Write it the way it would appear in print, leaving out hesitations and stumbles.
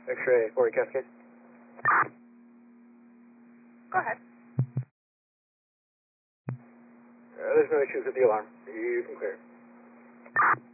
X-ray 40 Cascade. Go ahead. There's no issues with the alarm. You can clear.